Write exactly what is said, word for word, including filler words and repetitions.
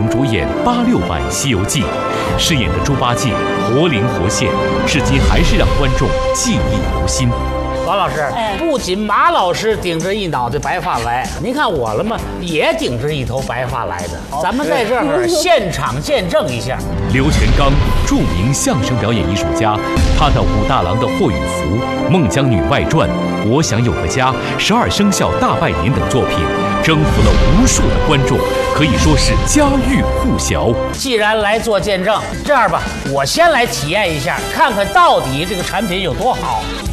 荣主演八六版《西游记》，饰演的猪八戒活灵活现，至今还是让观众记忆犹新。 王老师，不仅马老师顶着一脑袋白发来，您看我了吗？也顶着一头白发来的。咱们在这儿现场见证一下。 刘全刚，著名相声表演艺术家，他的武大郎的霍雨福、孟姜女外传、我想有个家、十二生肖大拜年等作品，征服了无数的观众，可以说是家喻户晓。 既然来做见证，这样吧，我先来体验一下，看看到底这个产品有多好。